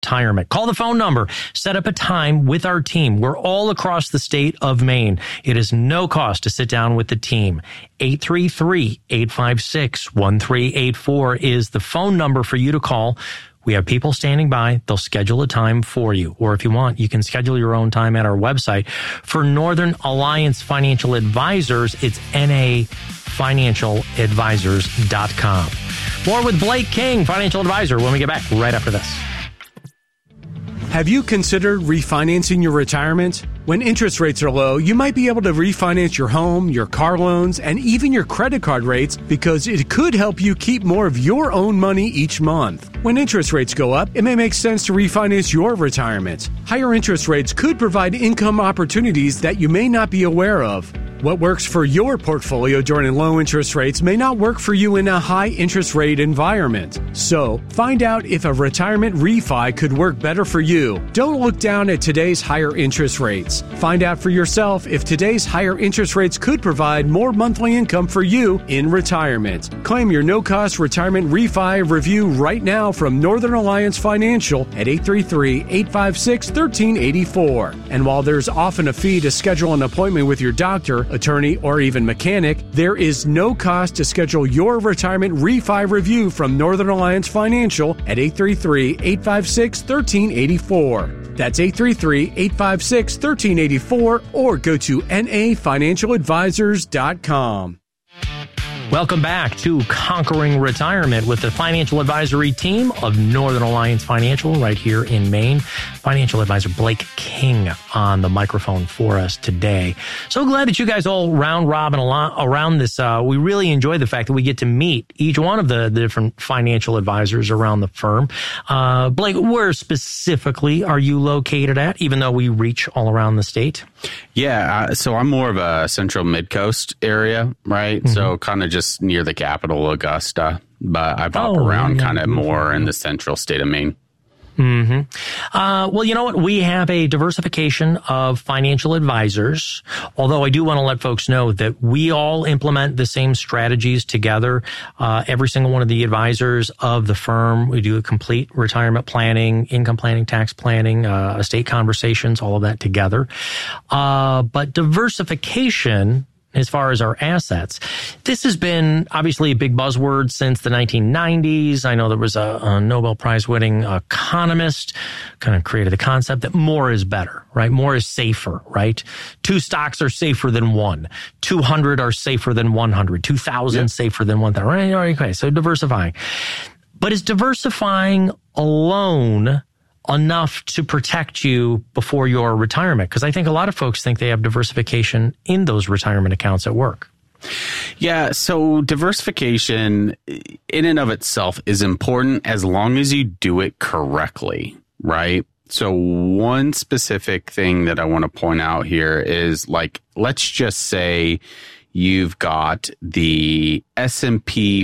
retirement. Call the phone number. Set up a time with our team. We're all across the state of Maine. It is no cost to sit down with the team. 833-856-1384 is the phone number for you to call. We have people standing by. They'll schedule a time for you. Or if you want, you can schedule your own time at our website. For Northern Alliance Financial Advisors, it's nafinancialadvisors.com. More with Blake King, financial advisor, when we get back right after this. Have you considered refinancing your retirement? When interest rates are low, you might be able to refinance your home, your car loans, and even your credit card rates because it could help you keep more of your own money each month. When interest rates go up, it may make sense to refinance your retirement. Higher interest rates could provide income opportunities that you may not be aware of. What works for your portfolio during low interest rates may not work for you in a high interest rate environment. So, find out if a retirement refi could work better for you. Don't look down at today's higher interest rates. Find out for yourself if today's higher interest rates could provide more monthly income for you in retirement. Claim your no-cost retirement refi review right now from Northern Alliance Financial at 833-856-1384. And while there's often a fee to schedule an appointment with your doctor, attorney, or even mechanic, there is no cost to schedule your retirement refi review from Northern Alliance Financial at 833-856-1384. That's 833-856-1384 or go to nafinancialadvisors.com. Welcome back to Conquering Retirement with the financial advisory team of Northern Alliance Financial right here in Maine. Financial advisor Blake King on the microphone for us today. So glad that you guys all round robin around this. We really enjoy the fact that we get to meet each one of the different financial advisors around the firm. Blake, where specifically are you located at, even though we reach all around the state? Yeah, so I'm more of a central mid-coast area, right? Mm-hmm. So kind of just near the capital, Augusta, but I pop around kind of more in the central state of Maine. Mm-hmm. Well, you know what? We have a diversification of financial advisors, although I do want to let folks know that we all implement the same strategies together. Every single one of the advisors of the firm, we do a complete retirement planning, income planning, tax planning, estate conversations, all of that together. But diversification, as far as our assets, this has been obviously a big buzzword since the 1990s. I know there was a Nobel Prize winning economist kind of created the concept that more is better, right? More is safer, right? 2 stocks are safer than 1. 200 are safer than 100. 2,000 safer than 1,000. Right? Okay, so diversifying. But is diversifying alone enough to protect you before your retirement? Because I think a lot of folks think they have diversification in those retirement accounts at work. Yeah, so diversification in and of itself is important as long as you do it correctly, right? So one specific thing that I want to point out here is, like, let's just say you've got the S&P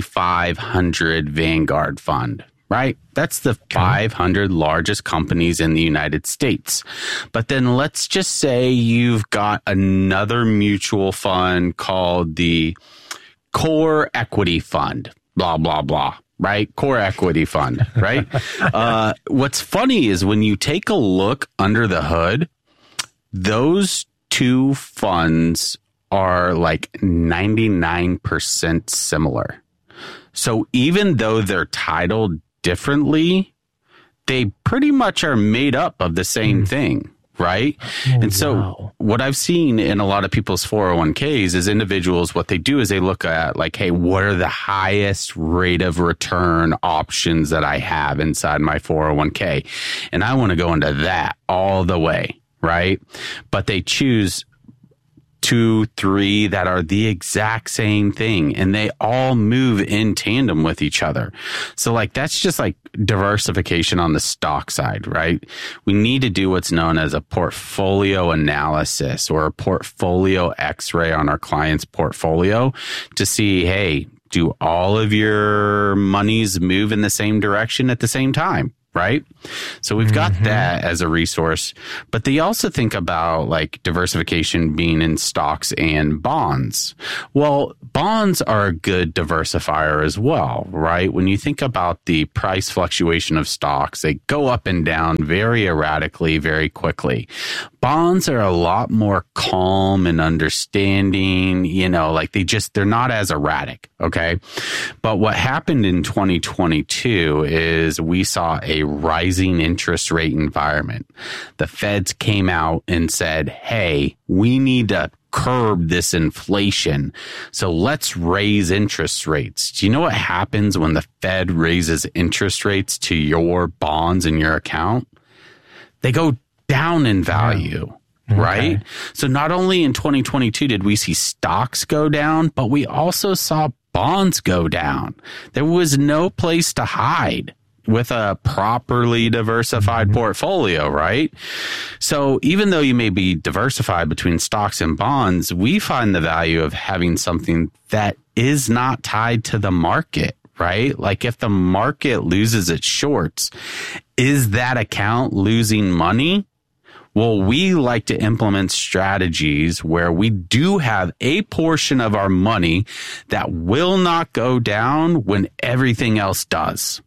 500 Vanguard fund, right? That's the 500 largest companies in the United States. But then let's just say you've got another mutual fund called the Core Equity Fund, blah, blah, blah, right? Core Equity Fund, right? What's funny is when you take a look under the hood, those two funds are like 99% similar. So even though they're titled differently, they pretty much are made up of the same thing, right? And so what I've seen in a lot of people's 401ks is individuals, what they do is they look at, like, hey, what are the highest rate of return options that I have inside my 401k? And I want to go into that all the way, right? But they choose 2, 3 that are the exact same thing, and they all move in tandem with each other. So, like, that's just like diversification on the stock side, right? We need to do what's known as a portfolio analysis or a portfolio x-ray on our client's portfolio to see, hey, do all of your monies move in the same direction at the same time? right? So we've got that as a resource, but they also think about like diversification being in stocks and bonds. Well, bonds are a good diversifier as well, right? When you think about the price fluctuation of stocks, they go up and down very erratically, very quickly. Bonds are a lot more calm and understanding, you know, like they're not as erratic. Okay. But what happened in 2022 is we saw a rising interest rate environment. The feds came out and said, hey, we need to curb this inflation. So let's raise interest rates. Do you know what happens when the Fed raises interest rates to your bonds in your account? They go down in value. Okay. Right? So not only in 2022 did we see stocks go down, but we also saw bonds go down. There was no place to hide with a properly diversified portfolio, right? So even though you may be diversified between stocks and bonds, we find the value of having something that is not tied to the market, right? Like if the market loses its shorts, is that account losing money? Well, we like to implement strategies where we do have a portion of our money that will not go down when everything else does.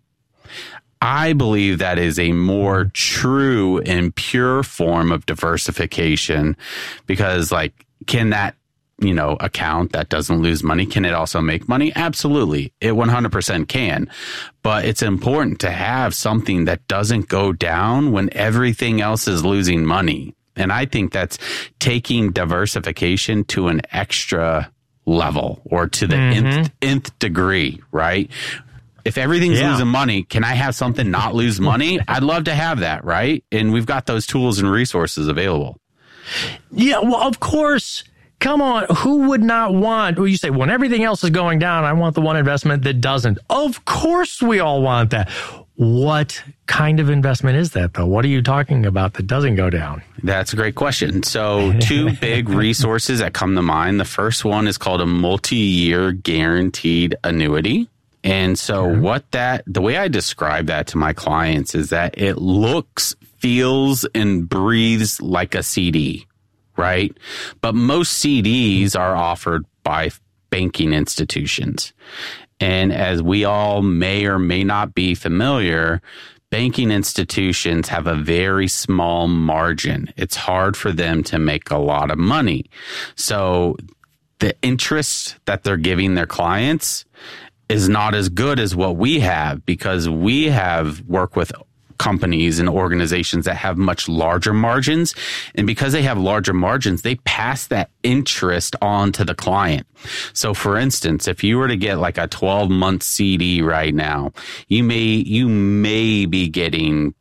I believe that is a more true and pure form of diversification because, like, can that, you know, account that doesn't lose money, can it also make money? Absolutely. It 100% can. But it's important to have something that doesn't go down when everything else is losing money. And I think that's taking diversification to an extra level or to the nth degree, right? If everything's losing money, can I have something not lose money? I'd love to have that, right? And we've got those tools and resources available. Yeah, well, of course. Come on, who would not want, well, you say, when everything else is going down, I want the one investment that doesn't. Of course we all want that. What kind of investment is that, though? What are you talking about that doesn't go down? That's a great question. So two big resources that come to mind. The first one is called a multi-year guaranteed annuity. And so the way I describe that to my clients is that it looks, feels, and breathes like a CD. Right? But most CDs are offered by banking institutions. And as we all may or may not be familiar, banking institutions have a very small margin. It's hard for them to make a lot of money. So the interest that they're giving their clients is not as good as what we have because we have worked with companies and organizations that have much larger margins. And because they have larger margins, they pass that interest on to the client. So for instance, if you were to get like a 12-month CD right now, you may be getting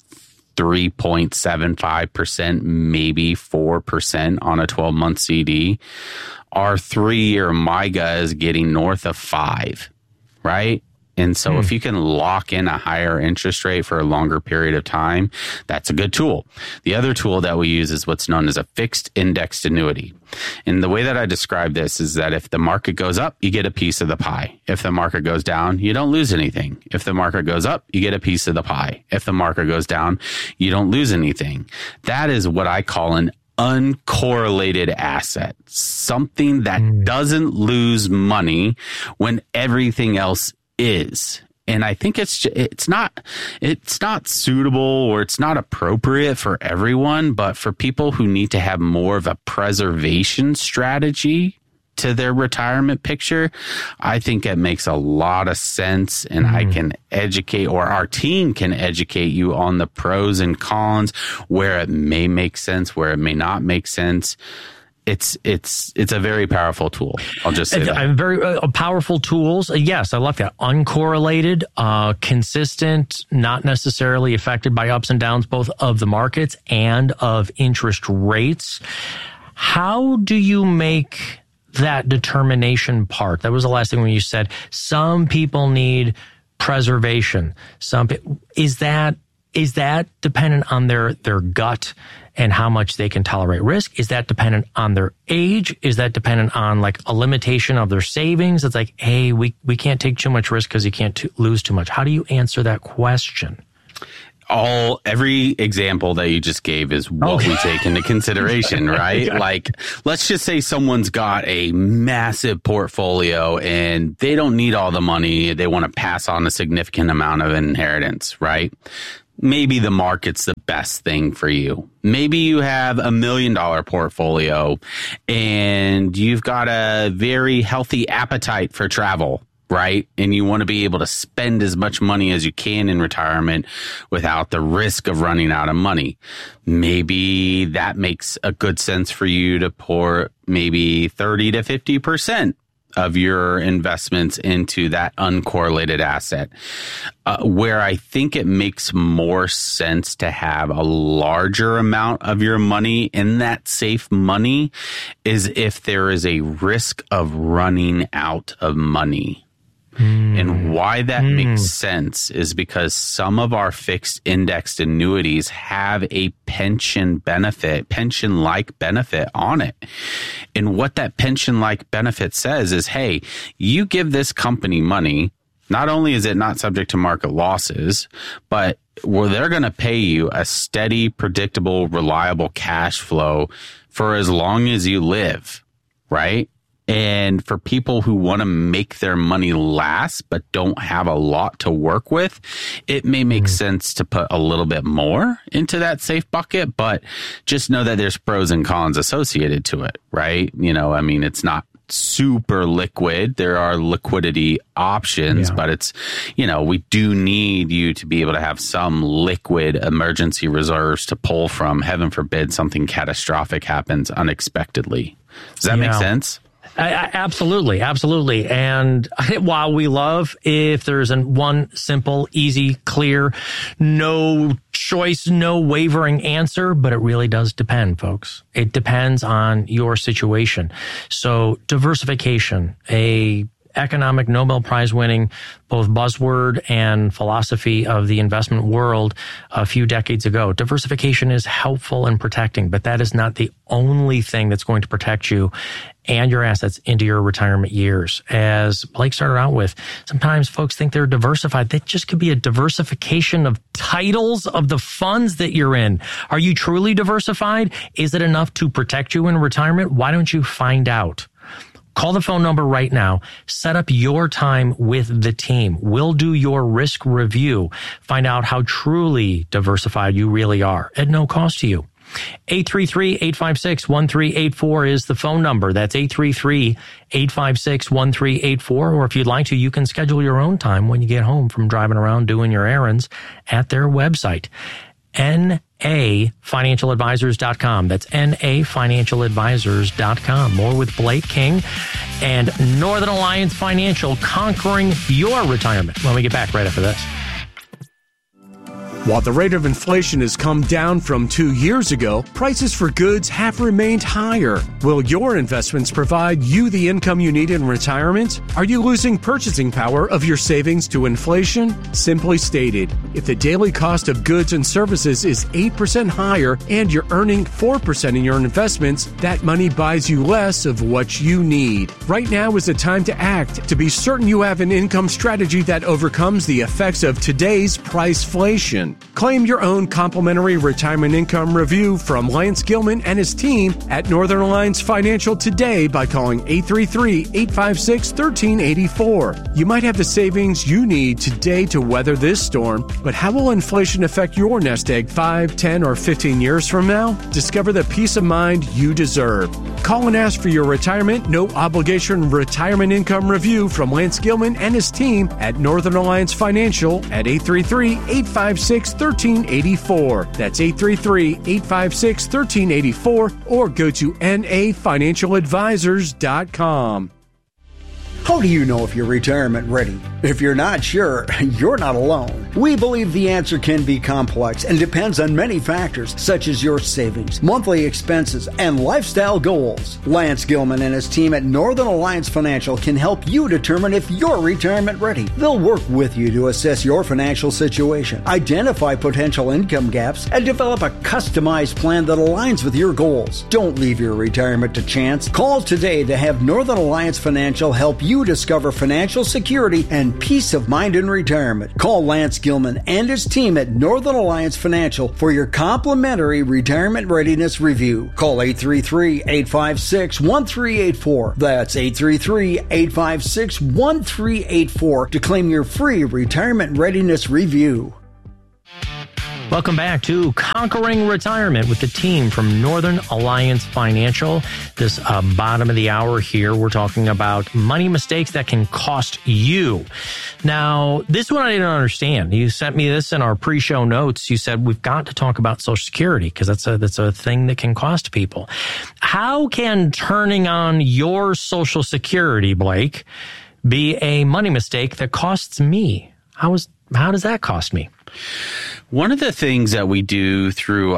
3.75%, maybe 4% on a 12-month CD. Our 3-year MYGA is getting north of 5%, right? And so if you can lock in a higher interest rate for a longer period of time, that's a good tool. The other tool that we use is what's known as a fixed indexed annuity. And the way that I describe this is that if the market goes up, you get a piece of the pie. If the market goes down, you don't lose anything. If the market goes up, you get a piece of the pie. If the market goes down, you don't lose anything. That is what I call an uncorrelated asset, something that doesn't lose money when everything else is. And I think it's not suitable or it's not appropriate for everyone, but for people who need to have more of a preservation strategy to their retirement picture, I think it makes a lot of sense. And I can educate, or our team can educate you on the pros and cons, where it may make sense, where it may not make sense. It's a very powerful tool. I'll just say that. Very powerful tools. Yes, I love that. Uncorrelated, consistent, not necessarily affected by ups and downs, both of the markets and of interest rates. How do you make that determination part? That was the last thing when you said some people need preservation. Is that dependent on their gut and how much they can tolerate risk? Is that dependent on their age? Is that dependent on like a limitation of their savings? It's like, hey, we can't take too much risk because you can't lose too much. How do you answer that question? Every example that you just gave is what we take into consideration, right? Yeah. Like, let's just say someone's got a massive portfolio and they don't need all the money. They want to pass on a significant amount of inheritance, right? Maybe the market's the best thing for you. Maybe you have $1 million portfolio and you've got a very healthy appetite for travel, right? And you want to be able to spend as much money as you can in retirement without the risk of running out of money. Maybe that makes a good sense for you to pour maybe 30 to 50% of your investments into that uncorrelated asset. Where I think it makes more sense to have a larger amount of your money in that safe money is if there is a risk of running out of money. And why that makes sense is because some of our fixed indexed annuities have a pension-like benefit on it. And what that pension-like benefit says is, hey, you give this company money, not only is it not subject to market losses, but they're going to pay you a steady, predictable, reliable cash flow for as long as you live, right? And for people who want to make their money last but don't have a lot to work with, it may make sense to put a little bit more into that safe bucket, but just know that there's pros and cons associated to it, right? You know, I mean, it's not super liquid. There are liquidity options, but it's, you know, we do need you to be able to have some liquid emergency reserves to pull from. Heaven forbid something catastrophic happens unexpectedly. Does that make sense? Absolutely. And while we love if there's one simple, easy, clear, no choice, no wavering answer, but it really does depend, folks. It depends on your situation. So diversification, a economic Nobel Prize winning both buzzword and philosophy of the investment world a few decades ago. Diversification is helpful in protecting, but that is not the only thing that's going to protect you and your assets into your retirement years. As Blake started out with, sometimes folks think they're diversified. That just could be a diversification of titles of the funds that you're in. Are you truly diversified? Is it enough to protect you in retirement? Why don't you find out? Call the phone number right now. Set up your time with the team. We'll do your risk review. Find out how truly diversified you really are at no cost to you. 833-856-1384 is the phone number. That's 833-856-1384. Or if you'd like to, you can schedule your own time when you get home from driving around doing your errands at their website. NAFinancialadvisors.com. That's NAFinancialadvisors.com. More with Blake King and Northern Alliance Financial, conquering your retirement when we get back right after this. While the rate of inflation has come down from 2 years ago, prices for goods have remained higher. Will your investments provide you the income you need in retirement? Are you losing purchasing power of your savings to inflation? Simply stated, if the daily cost of goods and services is 8% higher and you're earning 4% in your investments, that money buys you less of what you need. Right now is the time to act to be certain you have an income strategy that overcomes the effects of today's priceflation. Claim your own complimentary retirement income review from Lance Gilman and his team at Northern Alliance Financial today by calling 833-856-1384. You might have the savings you need today to weather this storm, but how will inflation affect your nest egg 5, 10, or 15 years from now? Discover the peace of mind you deserve. Call and ask for your retirement, no obligation retirement income review from Lance Gilman and his team at Northern Alliance Financial at 833-856-1384. That's 833-856-1384 or go to nafinancialadvisors.com. How do you know if you're retirement ready? If you're not sure, you're not alone. We believe the answer can be complex and depends on many factors, such as your savings, monthly expenses, and lifestyle goals. Lance Gilman and his team at Northern Alliance Financial can help you determine if you're retirement ready. They'll work with you to assess your financial situation, identify potential income gaps, and develop a customized plan that aligns with your goals. Don't leave your retirement to chance. Call today to have Northern Alliance Financial help you you discover financial security and peace of mind in retirement. Call Lance Gilman and his team at Northern Alliance Financial for your complimentary retirement readiness review. Call 833-856-1384. That's 833-856-1384 to claim your free retirement readiness review. Welcome back to Conquering Retirement with the team from Northern Alliance Financial. This bottom of the hour here, we're talking about money mistakes that can cost you. Now, this one I didn't understand. You sent me this in our pre-show notes. You said we've got to talk about Social Security because that's a thing that can cost people. How can turning on your Social Security, Blake, be a money mistake that costs me? How does that cost me? One of the things that we do through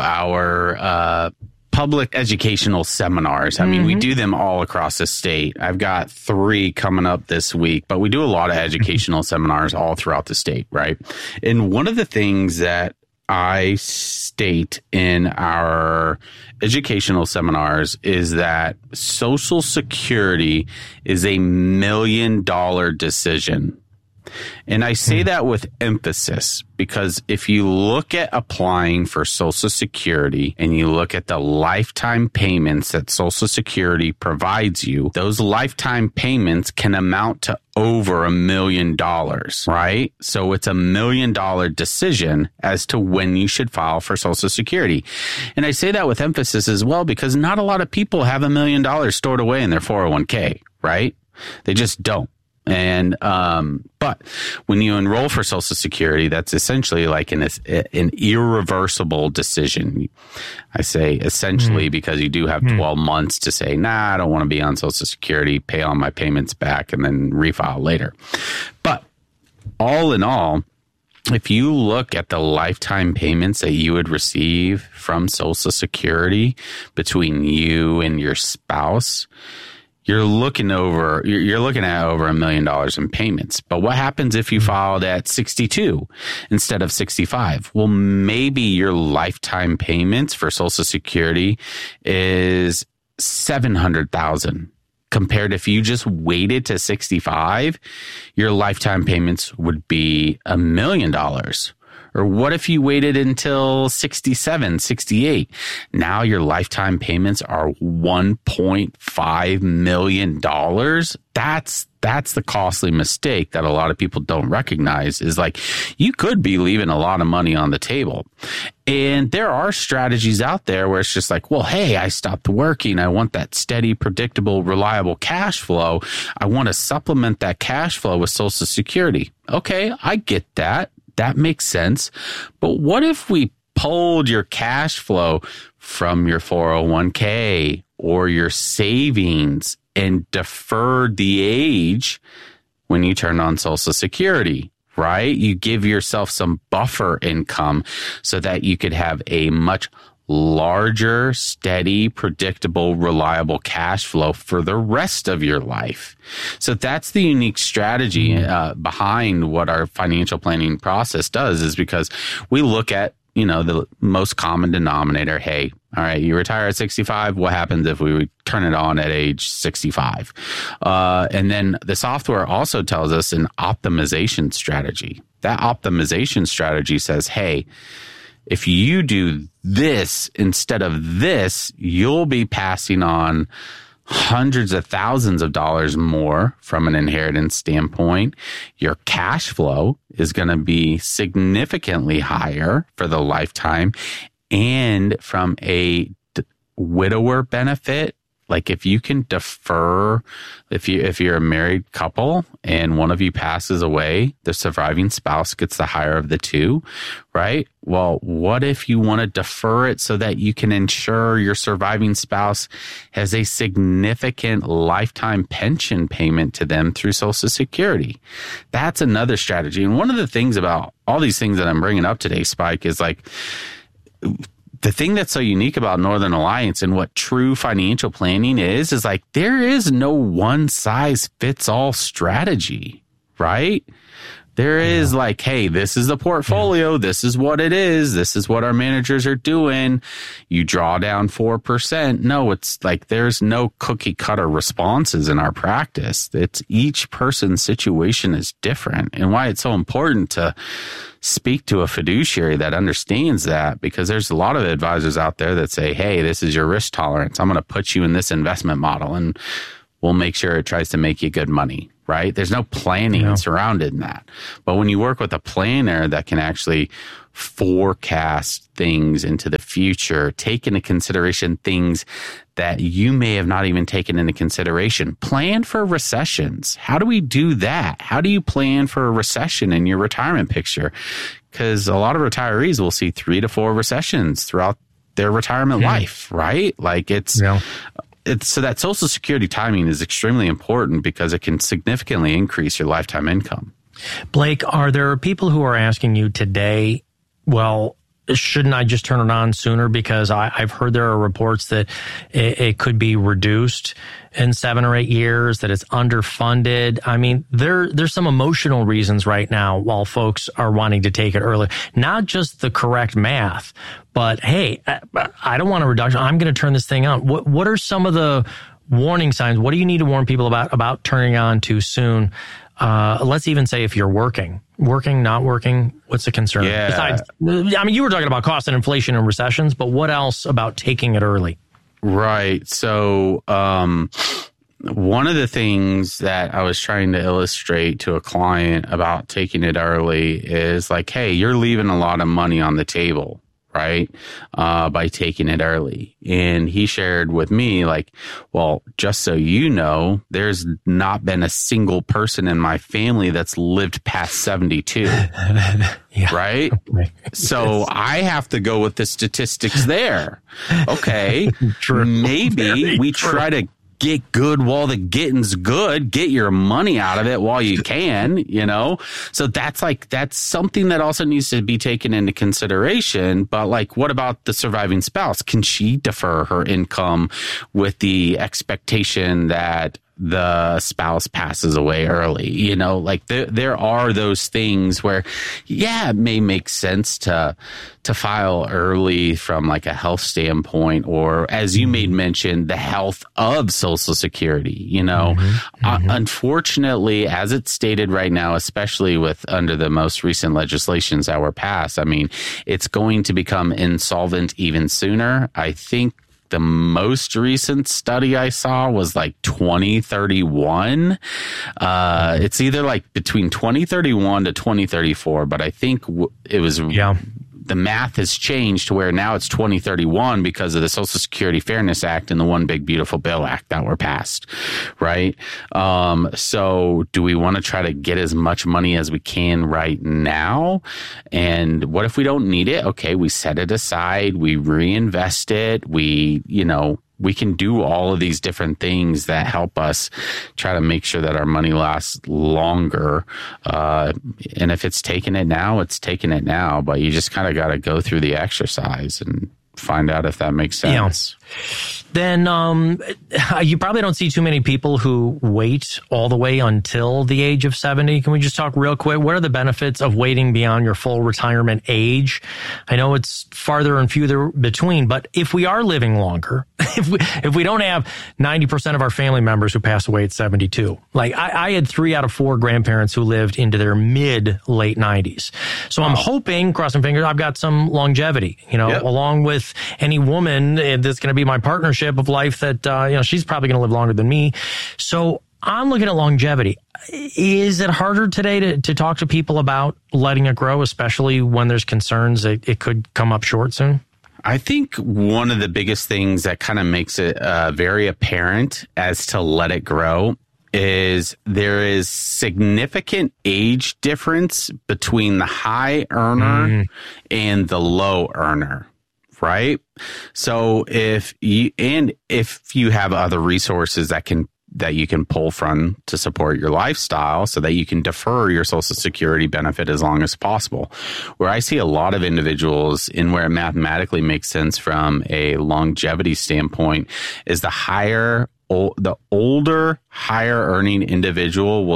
our public educational seminars, I mean, we do them all across the state. I've got 3 coming up this week, but we do a lot of educational seminars all throughout the state, right? And one of the things that I state in our educational seminars is that Social Security is a $1 million decision. And I say that with emphasis because if you look at applying for Social Security and you look at the lifetime payments that Social Security provides you, those lifetime payments can amount to over $1 million, right? So it's $1 million decision as to when you should file for Social Security. And I say that with emphasis as well because not a lot of people have $1 million stored away in their 401k, right? They just don't. And, but when you enroll for Social Security, that's essentially like an irreversible decision. I say essentially because you do have 12 months to say, nah, I don't want to be on Social Security, pay all my payments back and then refile later. But all in all, if you look at the lifetime payments that you would receive from Social Security between you and your spouse, you're looking at over $1 million in payments. But what happens if you filed at 62 instead of 65? Well, maybe your lifetime payments for Social Security is $700,000 compared if you just waited to 65, your lifetime payments would be $1 million. Or what if you waited until 67, 68? Now your lifetime payments are $1.5 million. That's the costly mistake that a lot of people don't recognize is like you could be leaving a lot of money on the table. And there are strategies out there where it's just like, well, hey, I stopped working. I want that steady, predictable, reliable cash flow. I want to supplement that cash flow with Social Security. Okay, I get that. That makes sense. But what if we pulled your cash flow from your 401k or your savings and deferred the age when you turn on Social Security, right? You give yourself some buffer income so that you could have a much larger, steady, predictable, reliable cash flow for the rest of your life. So that's the unique strategy behind what our financial planning process does is because we look at, the most common denominator. Hey, all right, you retire at 65. What happens if we turn it on at age 65? And then the software also tells us an optimization strategy. That optimization strategy says, hey, if you do this instead of this, you'll be passing on hundreds of thousands of dollars more from an inheritance standpoint. Your cash flow is going to be significantly higher for the lifetime. And from a widower benefit, like if you can defer, if you're a married couple and one of you passes away, the surviving spouse gets the higher of the two, right? Well, what if you want to defer it so that you can ensure your surviving spouse has a significant lifetime pension payment to them through Social Security? That's another strategy. And one of the things about all these things that I'm bringing up today, Spike, is like, the thing that's so unique about Northern Alliance and what true financial planning is like there is no one size fits all strategy, right? There is like, hey, this is the portfolio. This is what it is. This is what our managers are doing. You draw down 4%. No, it's like there's no cookie cutter responses in our practice. It's each person's situation is different, and why it's so important to speak to a fiduciary that understands that, because there's a lot of advisors out there that say, hey, this is your risk tolerance. I'm going to put you in this investment model and we'll make sure it tries to make you good money. Right? There's no planning surrounded that. But when you work with a planner that can actually forecast things into the future, take into consideration things that you may have not even taken into consideration, plan for recessions. How do we do that? How do you plan for a recession in your retirement picture? Because a lot of retirees will see 3 to 4 recessions throughout their retirement life, right? Like so that Social Security timing is extremely important because it can significantly increase your lifetime income. Blake, are there people who are asking you today, well, shouldn't I just turn it on sooner? Because I've heard there are reports that it could be reduced in 7 or 8 years, that it's underfunded. I mean, there's some emotional reasons right now while folks are wanting to take it early. Not just the correct math, but hey, I don't want a reduction. I'm going to turn this thing on. What are some of the warning signs? What do you need to warn people about turning on too soon? Let's even say if you're working, not working, what's the concern? Yeah. Besides, I mean, you were talking about cost and inflation and recessions, but what else about taking it early? Right. So, one of the things that I was trying to illustrate to a client about taking it early is like, hey, you're leaving a lot of money on the table, right? By taking it early. And he shared with me like, well, just so you know, there's not been a single person in my family that's lived past 72. Right? So I have to go with the statistics there. Okay. Maybe we try to get good while the getting's good. Get your money out of it while you can, you know? So that's something that also needs to be taken into consideration. But like, what about the surviving spouse? Can she defer her income with the expectation that the spouse passes away early? You know, like there are those things where, yeah, it may make sense to file early from like a health standpoint, or as you made mention, the health of Social Security, you know. Unfortunately, as it's stated right now, especially with under the most recent legislations that were passed, I mean, it's going to become insolvent even sooner. I think the most recent study I saw was like 2031. It's either like between 2031 to 2034, but I think it was the math has changed to where now it's 2031 because of the Social Security Fairness Act and the One Big Beautiful Bill Act that were passed, right? So do we want to try to get as much money as we can right now? And what if we don't need it? Okay, we set it aside, we reinvest it, we can do all of these different things that help us try to make sure that our money lasts longer. And if it's taking it now, it's taking it now. But you just kind of got to go through the exercise and find out if that makes sense. Then you probably don't see too many people who wait all the way until the age of 70. Can we just talk real quick? What are the benefits of waiting beyond your full retirement age? I know it's farther and fewer between, but if we are living longer, if we don't have 90% of our family members who pass away at 72, like I had 3 out of 4 grandparents who lived into their late 90s. So I'm hoping, crossing fingers, I've got some longevity, along with any woman that's going to be my partnership of life that, she's probably going to live longer than me. So I'm looking at longevity. Is it harder today to talk to people about letting it grow, especially when there's concerns that it could come up short soon? I think one of the biggest things that kind of makes it very apparent as to let it grow is there is significant age difference between the high earner and the low earner. Right. So if you have other resources that you can pull from to support your lifestyle so that you can defer your Social Security benefit as long as possible. Where I see a lot of individuals in where it mathematically makes sense from a longevity standpoint is the older, higher earning individual will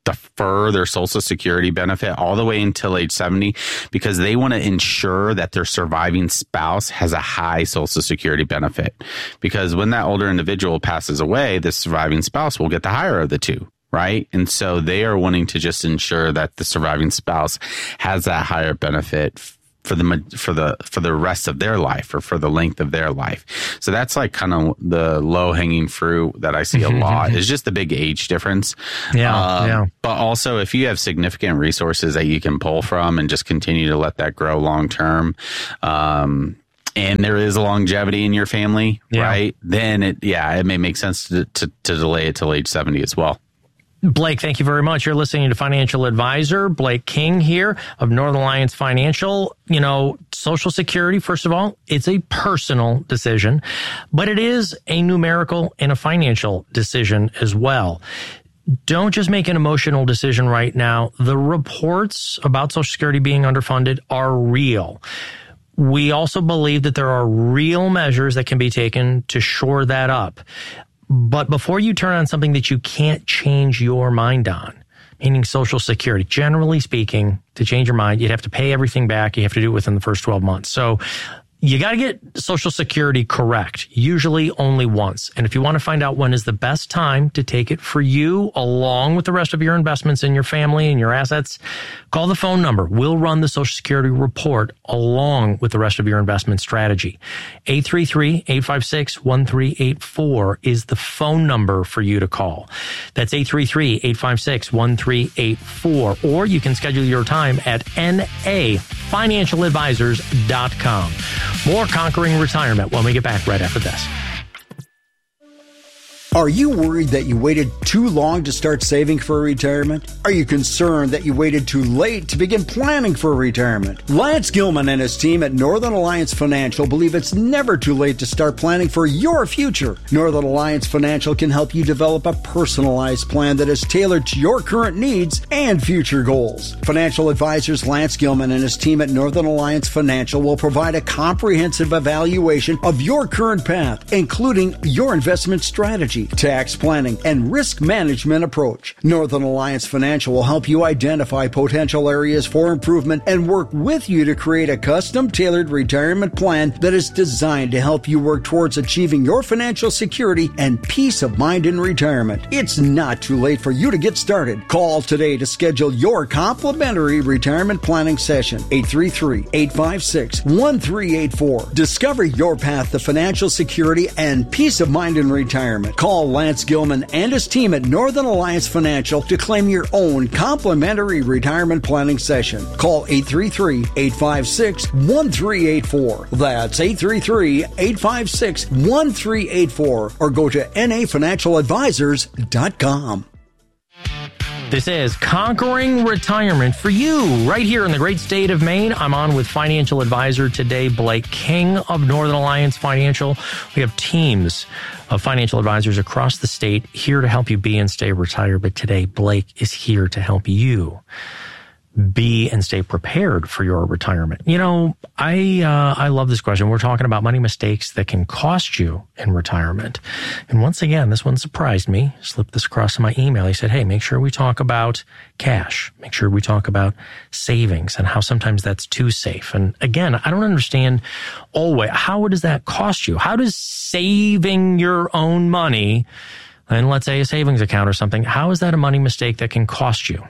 defer their Social Security benefit all the way until age 70 because they want to ensure that their surviving spouse has a high Social Security benefit. Because when that older individual passes away, the surviving spouse will get the higher of the two. Right. And so they are wanting to just ensure that the surviving spouse has that higher benefit for the rest of their life or for the length of their life. So that's like kind of the low hanging fruit that I see a lot is just the big age difference. Yeah. But also if you have significant resources that you can pull from and just continue to let that grow long term, and there is a longevity in your family, right? Then it may make sense to delay it till age 70 as well. Blake, thank you very much. You're listening to Financial Advisor Blake King here of Northern Alliance Financial. You know, Social Security, first of all, it's a personal decision, but it is a numerical and a financial decision as well. Don't just make an emotional decision right now. The reports about Social Security being underfunded are real. We also believe that there are real measures that can be taken to shore that up. But before you turn on something that you can't change your mind on, meaning Social Security, generally speaking, to change your mind, you'd have to pay everything back. You have to do it within the first 12 months. So you got to get Social Security correct, usually only once. And if you want to find out when is the best time to take it for you, along with the rest of your investments in your family and your assets, call the phone number. We'll run the Social Security report along with the rest of your investment strategy. 833-856-1384 is the phone number for you to call. That's 833-856-1384. Or you can schedule your time at nafinancialadvisors.com. More Conquering Retirement when we get back right after this. Are you worried that you waited too long to start saving for retirement? Are you concerned that you waited too late to begin planning for retirement? Lance Gilman and his team at Northern Alliance Financial believe it's never too late to start planning for your future. Northern Alliance Financial can help you develop a personalized plan that is tailored to your current needs and future goals. Financial advisors Lance Gilman and his team at Northern Alliance Financial will provide a comprehensive evaluation of your current path, including your investment strategy, tax planning, and risk management approach. Northern Alliance Financial will help you identify potential areas for improvement and work with you to create a custom-tailored retirement plan that is designed to help you work towards achieving your financial security and peace of mind in retirement. It's not too late for you to get started. Call today to schedule your complimentary retirement planning session. 833-856-1384. Discover your path to financial security and peace of mind in retirement. Call Lance Gilman and his team at Northern Alliance Financial to claim your own complimentary retirement planning session. Call 833-856-1384. That's 833-856-1384 or go to nafinancialadvisors.com. This is Conquering Retirement for you right here in the great state of Maine. I'm on with financial advisor today, Blake King of Northern Alliance Financial. We have teams of financial advisors across the state here to help you be and stay retired. But today, Blake is here to help you be and stay prepared for your retirement. You know, I love this question. We're talking about money mistakes that can cost you in retirement. And once again, this one surprised me. Slipped this across in my email. He said, hey, make sure we talk about cash. Make sure we talk about savings and how sometimes that's too safe. And again, I don't understand always, how does that cost you? How does saving your own money, and let's say a savings account or something, how is that a money mistake that can cost you?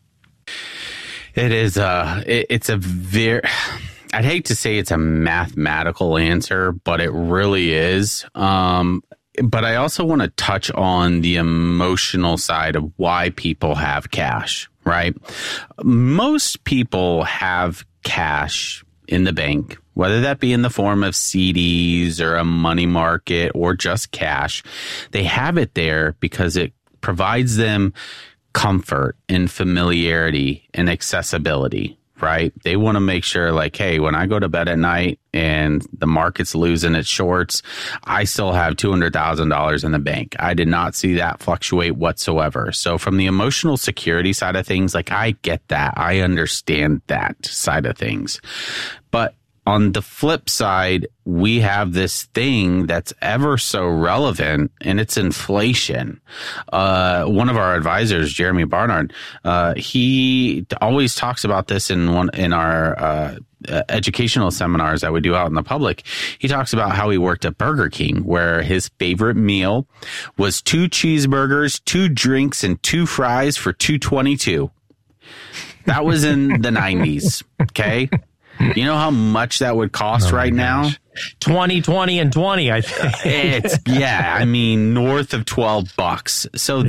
It is it's a very, I'd hate to say it's a mathematical answer, but it really is. But I also want to touch on the emotional side of why people have cash, right? Most people have cash in the bank, whether that be in the form of CDs or a money market or just cash. They have it there because it provides them comfort and familiarity and accessibility, right? They want to make sure like, hey, when I go to bed at night and the market's losing its shorts, I still have $200,000 in the bank. I did not see that fluctuate whatsoever. So from the emotional security side of things, like I get that. I understand that side of things. But on the flip side, we have this thing that's ever so relevant, and it's inflation. One of our advisors, Jeremy Barnard, he always talks about this in our educational seminars that we do out in the public. He talks about how he worked at Burger King, where his favorite meal was 2 cheeseburgers, 2 drinks, and 2 fries for $2.22. That was in the 90s. Okay. You know how much that would cost right now? 20, 20, and 20, I think. I mean, north of $12. So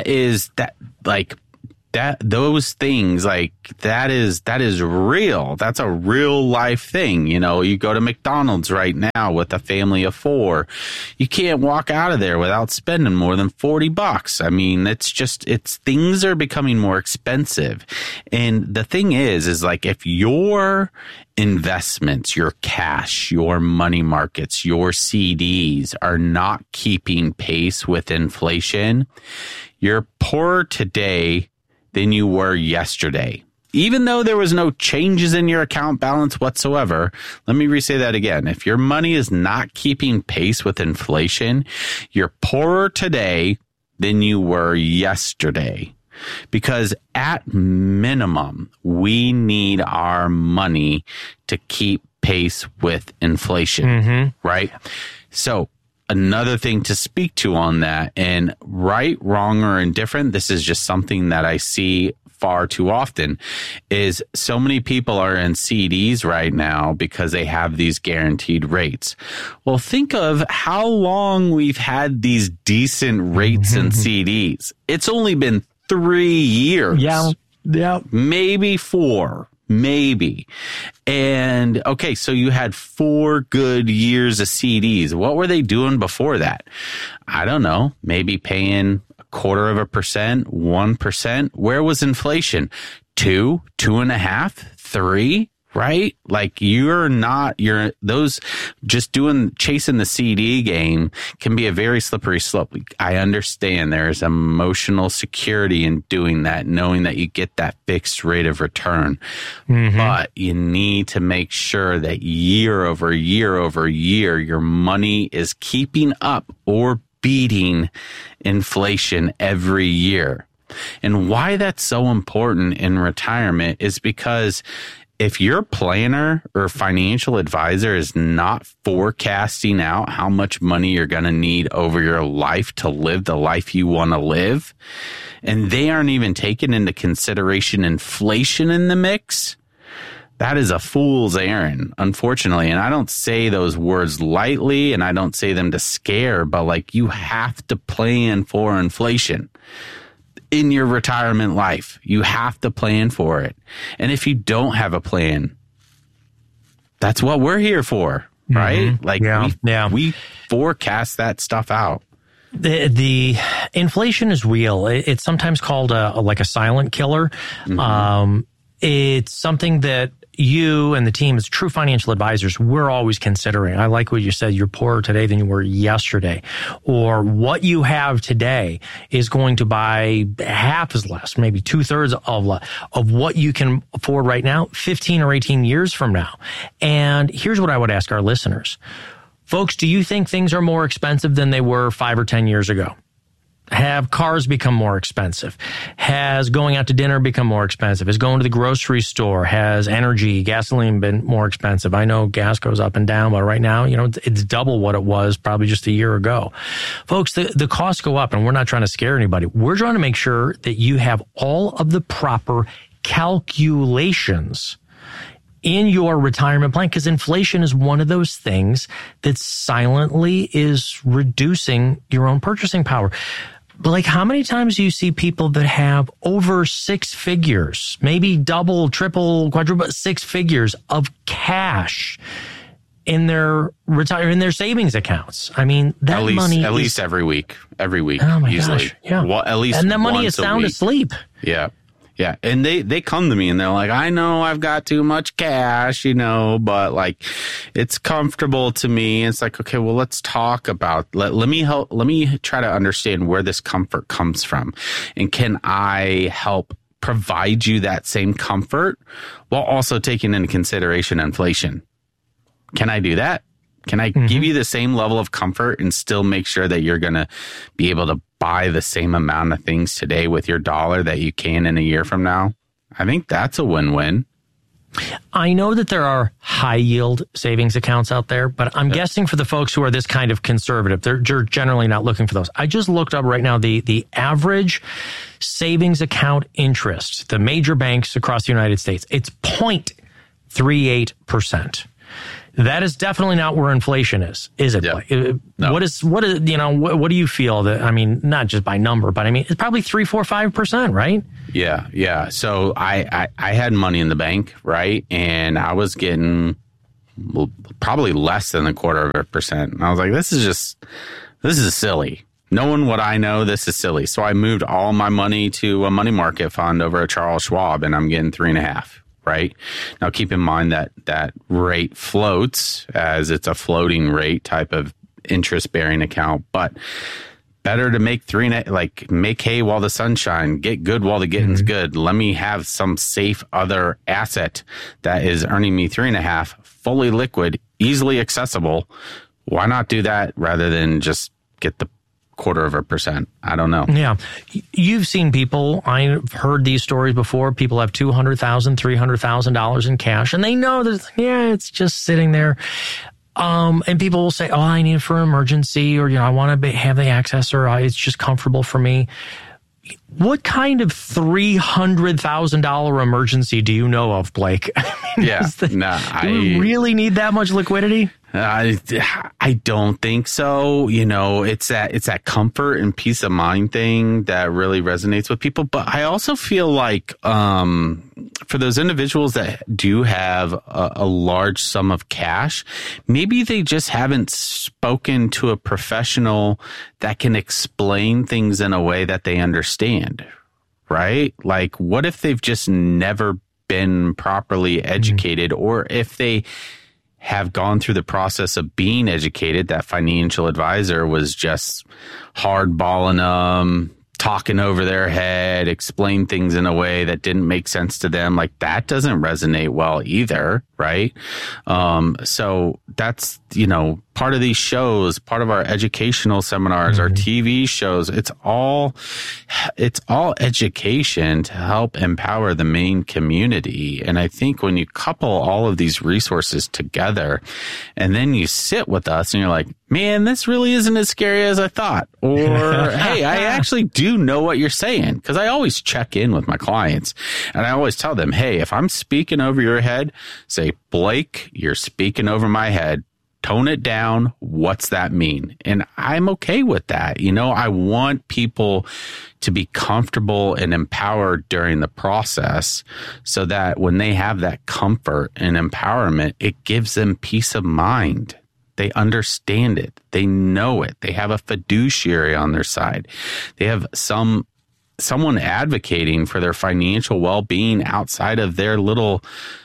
those things, like, that is real. That's a real life thing. You know, you go to McDonald's right now with a family of 4. You can't walk out of there without spending more than $40. I mean, it's things are becoming more expensive. And the thing is like, if your investments, your cash, your money markets, your CDs are not keeping pace with inflation, you're poorer today than you were yesterday. Even though there was no changes in your account balance whatsoever, let me re-say that again. If your money is not keeping pace with inflation, you're poorer today than you were yesterday. Because at minimum, we need our money to keep pace with inflation, right? So, another thing to speak to on that, and right, wrong, or indifferent, this is just something that I see far too often, is so many people are in CDs right now because they have these guaranteed rates. Well, think of how long we've had these decent rates in CDs. It's only been 3 years. Yeah. Maybe 4. Maybe. And okay, so you had 4 good years of CDs. What were they doing before that? I don't know. Maybe paying 0.25%, 1%. Where was inflation? 2, 2.5, 3, right? Like those just chasing the CD game can be a very slippery slope. I understand there's emotional security in doing that, knowing that you get that fixed rate of return. But you need to make sure that year over year over year, your money is keeping up or beating inflation every year. And why that's so important in retirement is because if your planner or financial advisor is not forecasting out how much money you're going to need over your life to live the life you want to live, and they aren't even taking into consideration inflation in the mix, that is a fool's errand, unfortunately. And I don't say those words lightly, and I don't say them to scare, but like, you have to plan for inflation in your retirement life. You have to plan for it. And if you don't have a plan, that's what we're here for, right? Like, we forecast that stuff out. The inflation is real. It's sometimes called a silent killer. It's something that you and the team as true financial advisors, we're always considering. I like what you said, you're poorer today than you were yesterday. Or what you have today is going to buy half as less, maybe 2/3 of what you can afford right now, 15 or 18 years from now. And here's what I would ask our listeners. Folks, do you think things are more expensive than they were 5 or 10 years ago? Have cars become more expensive? Has going out to dinner become more expensive? Has going to the grocery store, has energy, gasoline been more expensive? I know gas goes up and down, but right now, it's double what it was probably just a year ago. Folks, the costs go up, and we're not trying to scare anybody. We're trying to make sure that you have all of the proper calculations in your retirement plan, because inflation is one of those things that silently is reducing your own purchasing power. But like, how many times do you see people that have over 6 figures, maybe double, triple, quadruple, 6 figures of cash in their savings accounts? I mean, that money at least every week. Oh my usually. Gosh, yeah. Well, at least, and that money is sound asleep. Yeah. Yeah. And they come to me and they're like, I know I've got too much cash, but like, it's comfortable to me. It's like, okay, well, let's talk about, let me try to understand where this comfort comes from. And can I help provide you that same comfort while also taking into consideration inflation? Can I do that? Can I give you the same level of comfort and still make sure that you're going to be able to buy the same amount of things today with your dollar that you can in a year from now? I think that's a win-win. I know that there are high yield savings accounts out there, but I'm guessing for the folks who are this kind of conservative, they're generally not looking for those. I just looked up right now the average savings account interest, the major banks across the United States. It's 0.38%. That is definitely not where inflation is it? Yeah. No. What is, what do you feel that, I mean, not just by number, but I mean, it's probably 3, 4, 5%, right? Yeah. So I had money in the bank, right? And I was getting probably less than 0.25%. And I was like, this is silly. Knowing what I know, this is silly. So I moved all my money to a money market fund over at Charles Schwab, and I'm getting 3.5%. Right now, keep in mind that rate floats as it's a floating rate type of interest bearing account, but better to make make hay while the sun shines, get good while the getting's good. Let me have some safe other asset that is earning me 3.5%, fully liquid, easily accessible. Why not do that rather than just get the 0.25%? I don't know. Yeah. You've seen people, I've heard these stories before. People have $200,000, $300,000 in cash, and they know that, it's just sitting there. And people will say, oh, I need it for an emergency, or, I want to have the access, or it's just comfortable for me. What kind of $300,000 emergency do you know of, Blake? Do we really need that much liquidity? I don't think so. It's that comfort and peace of mind thing that really resonates with people. But I also feel like for those individuals that do have a large sum of cash, maybe they just haven't spoken to a professional that can explain things in a way that they understand, right? Like, what if they've just never been properly educated, or if they have gone through the process of being educated, that financial advisor was just hardballing them, talking over their head, explain things in a way that didn't make sense to them. Like, that doesn't resonate well either, right? So that's, part of these shows, part of our educational seminars, our TV shows, it's all education to help empower the main community. And I think when you couple all of these resources together and then you sit with us and you're like, man, this really isn't as scary as I thought. Or, hey, I actually do know what you're saying. Because I always check in with my clients and I always tell them, hey, if I'm speaking over your head, say, Blake, you're speaking over my head. Tone it down. What's that mean? And I'm okay with that. I want people to be comfortable and empowered during the process so that when they have that comfort and empowerment, it gives them peace of mind. They understand it. They know it. They have a fiduciary on their side. They have someone advocating for their financial well-being outside of their little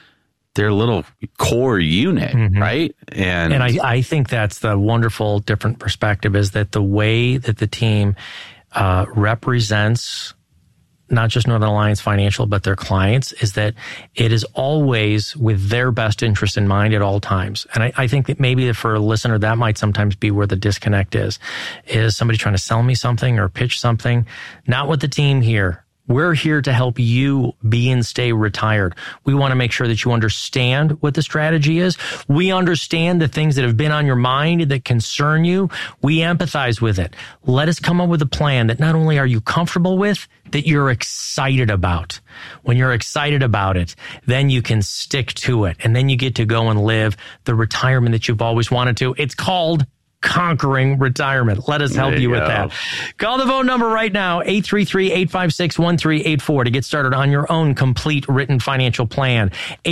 core unit, right? And I think that's the wonderful different perspective, is that the way that the team represents not just Northern Alliance Financial, but their clients, is that it is always with their best interest in mind at all times. And I think that maybe for a listener, that might sometimes be where the disconnect is somebody trying to sell me something or pitch something. Not with the team here. We're here to help you be and stay retired. We want to make sure that you understand what the strategy is. We understand the things that have been on your mind that concern you. We empathize with it. Let us come up with a plan that not only are you comfortable with, that you're excited about. When you're excited about it, then you can stick to it. And then you get to go and live the retirement that you've always wanted to. It's called conquering retirement. Let us help you with that. Call the phone number right now, 833-856-1384 to get started on your own complete written financial plan.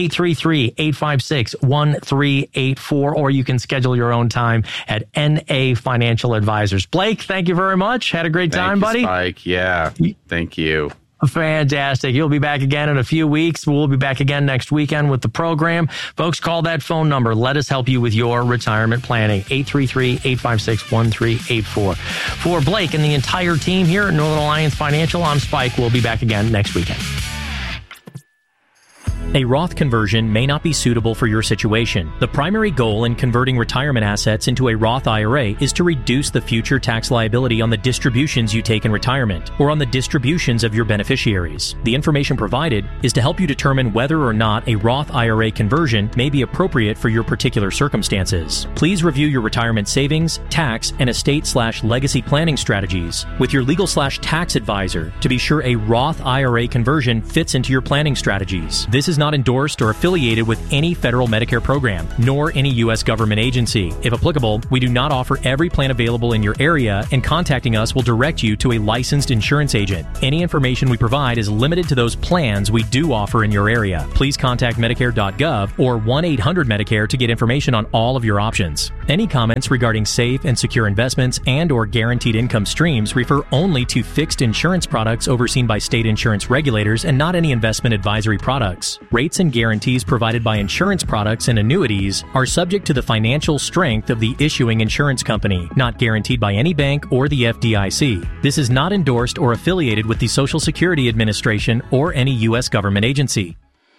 833-856-1384, or you can schedule your own time at NA Financial Advisors. Blake, thank you very much. Had a great time, buddy. Spike. Yeah. Thank you. Fantastic. You'll be back again in a few weeks. We'll be back again next weekend with the program. Folks, call that phone number. Let us help you with your retirement planning. 833-856-1384. For Blake and the entire team here at Northern Alliance Financial, I'm Spike. We'll be back again next weekend. A Roth conversion may not be suitable for your situation. The primary goal in converting retirement assets into a Roth IRA is to reduce the future tax liability on the distributions you take in retirement or on the distributions of your beneficiaries. The information provided is to help you determine whether or not a Roth IRA conversion may be appropriate for your particular circumstances. Please review your retirement savings, tax, and estate/legacy planning strategies with your legal/tax advisor to be sure a Roth IRA conversion fits into your planning strategies. This is not endorsed or affiliated with any federal Medicare program, nor any U.S. government agency. If applicable, we do not offer every plan available in your area, and contacting us will direct you to a licensed insurance agent. Any information we provide is limited to those plans we do offer in your area. Please contact Medicare.gov or 1-800-MEDICARE to get information on all of your options. Any comments regarding safe and secure investments and or guaranteed income streams refer only to fixed insurance products overseen by state insurance regulators and not any investment advisory products. Rates and guarantees provided by insurance products and annuities are subject to the financial strength of the issuing insurance company, not guaranteed by any bank or the FDIC. This is not endorsed or affiliated with the Social Security Administration or any U.S. government agency.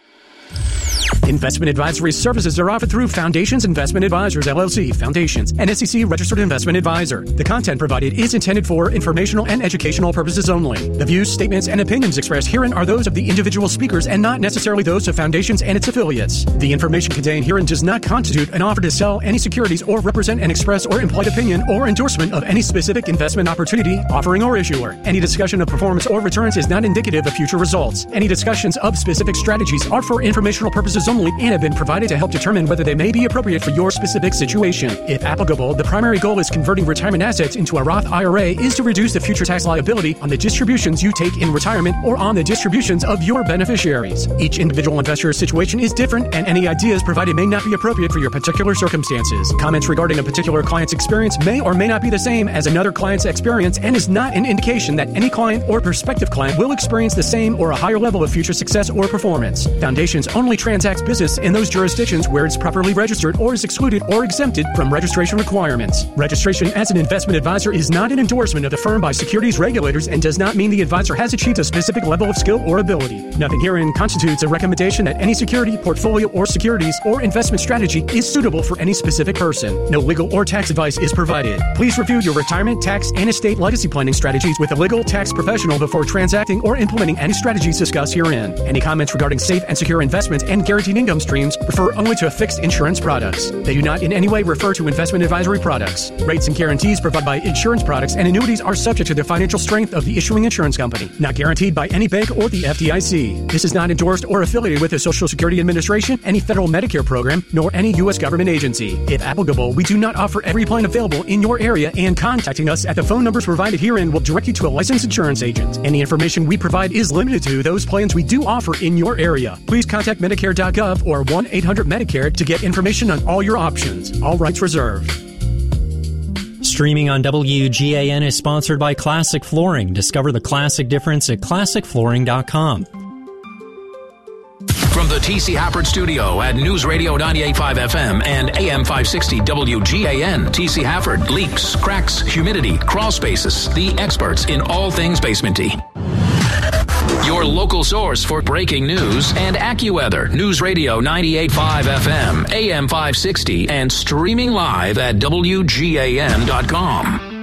Investment advisory services are offered through Foundations Investment Advisors, LLC, Foundations, an SEC-registered investment advisor. The content provided is intended for informational and educational purposes only. The views, statements, and opinions expressed herein are those of the individual speakers and not necessarily those of Foundations and its affiliates. The information contained herein does not constitute an offer to sell any securities or represent an express or implied opinion or endorsement of any specific investment opportunity, offering, or issuer. Any discussion of performance or returns is not indicative of future results. Any discussions of specific strategies are for informational purposes only and have been provided to help determine whether they may be appropriate for your specific situation. If applicable, the primary goal is converting retirement assets into a Roth IRA is to reduce the future tax liability on the distributions you take in retirement or on the distributions of your beneficiaries. Each individual investor's situation is different, and any ideas provided may not be appropriate for your particular circumstances. Comments regarding a particular client's experience may or may not be the same as another client's experience and is not an indication that any client or prospective client will experience the same or a higher level of future success or performance. Foundations only transacts business in those jurisdictions where it's properly registered or is excluded or exempted from registration requirements. Registration as an investment advisor is not an endorsement of the firm by securities regulators and does not mean the advisor has achieved a specific level of skill or ability. Nothing herein constitutes a recommendation that any security, portfolio, or securities or investment strategy is suitable for any specific person. No legal or tax advice is provided. Please review your retirement, tax, and estate legacy planning strategies with a legal tax professional before transacting or implementing any strategies discussed herein. Any comments regarding safe and secure investments and guaranteed income streams refer only to fixed insurance products. They do not in any way refer to investment advisory products. Rates and guarantees provided by insurance products and annuities are subject to the financial strength of the issuing insurance company, not guaranteed by any bank or the FDIC. This is not endorsed or affiliated with the Social Security Administration, any federal Medicare program, nor any U.S. government agency. If applicable, we do not offer every plan available in your area, and contacting us at the phone numbers provided herein will direct you to a licensed insurance agent. Any information we provide is limited to those plans we do offer in your area. Please contact Medicare.gov or 1-800-MEDICARE to get information on all your options. All rights reserved. Streaming on WGAN is sponsored by Classic Flooring. Discover the classic difference at ClassicFlooring.com. From the T.C. Hafford Studio at News Radio 98.5 FM and AM 560 WGAN, T.C. Hafford leaks, cracks, humidity, crawl spaces, the experts in all things basementy. Your local source for breaking news and AccuWeather. News Radio 98.5 FM, AM 560, and streaming live at WGAN.com.